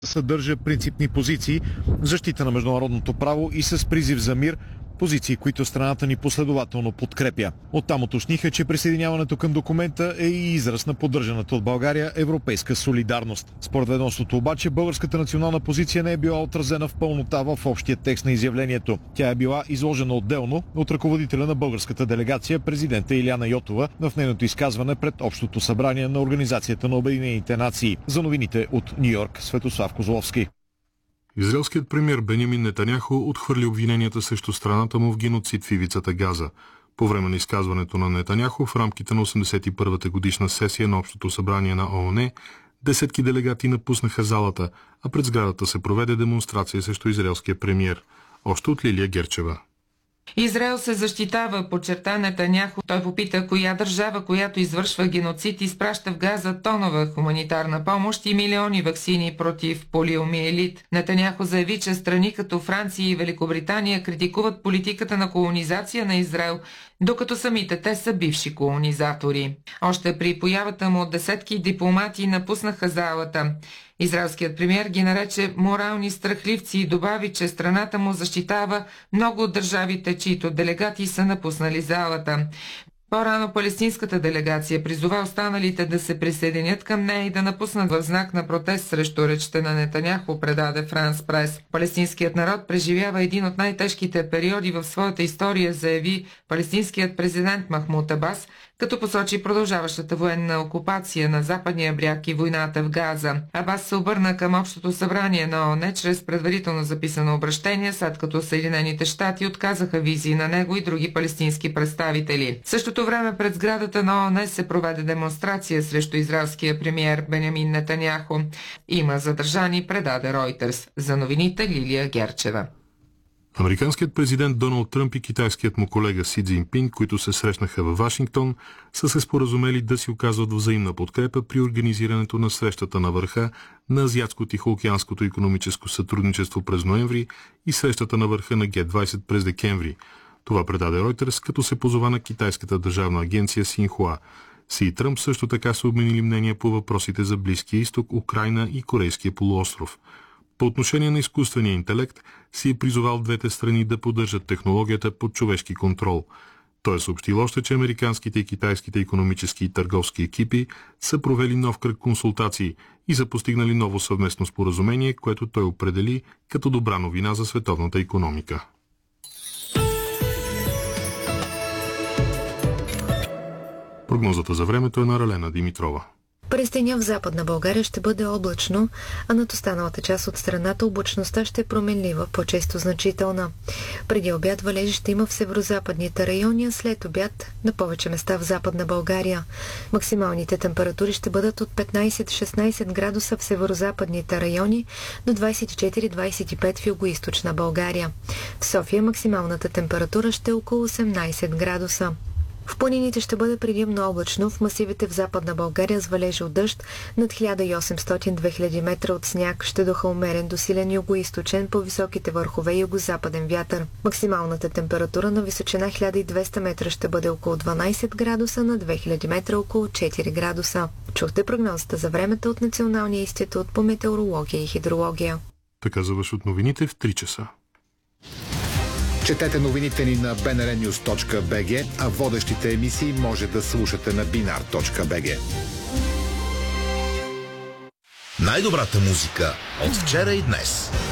съдържа принципни позиции в защита на международното право и с призив за мир, позиции, които страната ни последователно подкрепя. Оттам уточниха, че присъединяването към документа е и израз на поддържаната от България европейска солидарност. Според ведомството обаче, българската национална позиция не е била отразена в пълнота в общия текст на изявлението. Тя е била изложена отделно от ръководителя на българската делегация, президента Илияна Йотова, в нейното изказване пред Общото събрание на Организацията на Обединените нации. За новините от Ню-Йорк, Светослав Козловски. Израелският премиер Бенямин Нетаняху отхвърли обвиненията срещу страната му в геноцид в ивицата Газа. По време на изказването на Нетаняху в рамките на 81-та годишна сесия на Общото събрание на ООН, десетки делегати напуснаха залата, а пред сградата се проведе демонстрация срещу израелския премиер. Още от Лилия Герчева. Израел се защитава, подчерта Нетаняху. Той попита коя държава, която извършва геноцид, изпраща в Газа тонова хуманитарна помощ и милиони ваксини против полиомиелит. Нетаняху заяви, че страни като Франция и Великобритания критикуват политиката на колонизация на Израел, докато самите те са бивши колонизатори. Още при появата му десетки дипломати напуснаха залата. Израелският премиер ги нарече морални страхливци и добави, че страната му защитава много от държавите, чието делегати са напуснали залата. По-рано палестинската делегация призова останалите да се присъединят към нея и да напуснат в знак на протест срещу речта на Нетаняху, предаде Франс Прес. Палестинският народ преживява един от най-тежките периоди в своята история, заяви палестинският президент Махмуд Абас, като посочи продължаващата военна окупация на западния бряг и войната в Газа. Абас се обърна към Общото събрание на ООН чрез предварително записано обращение, след като Съединените щати отказаха визии на него и други палестински представители. В същото време пред сградата на ООН се проведе демонстрация срещу израелския премиер Бенямин Нетаняху. Има задържани, предаде Ройтерс. За новините Лилия Герчева. Американският президент Доналд Тръмп и китайският му колега Си Цзинпин, които се срещнаха във Вашингтон, са се споразумели да си оказват взаимна подкрепа при организирането на срещата на върха на Азиатско-Тихоокеанското икономическо сътрудничество през ноември и срещата на върха на Г-20 през декември. Това предаде Ройтерс, като се позова на китайската държавна агенция Синхуа. Си и Тръмп също така са обменили мнения по въпросите за Близкия изток, Украйна и Корейския полуостров. По отношение на изкуствения интелект, Си е призовал двете страни да поддържат технологията под човешки контрол. Той е съобщил още, че американските и китайските икономически и търговски екипи са провели нов кръг консултации и са постигнали ново съвместно споразумение, което той определи като добра новина за световната икономика. Прогнозата за времето е на Ралена Димитрова. През деня в Западна България ще бъде облачно, а над останалата част от страната облачността ще е променлива, по-често значителна. Преди обяд валежи ще има в северозападните райони, а след обяд на повече места в Западна България. Максималните температури ще бъдат от 15-16 градуса в северозападните райони до 24-25 в югоизточна България. В София максималната температура ще е около 18 градуса. В планините ще бъде предимно облачно, в масивите в Западна България с валежи от дъжд над 1800-2000 метра от сняг ще духа умерен до силен югоизточен по високите върхове югозападен вятър. Максималната температура на височина 1200 метра ще бъде около 12 градуса, на 2000 метра около 4 градуса. Чухте прогнозата за времето от Националния институт по метеорология и хидрология. Така завършват новините в 3 часа. Четете новините ни на bnrnews.bg, а водещите емисии може да слушате на binar.bg. Най-добрата музика от вчера и днес.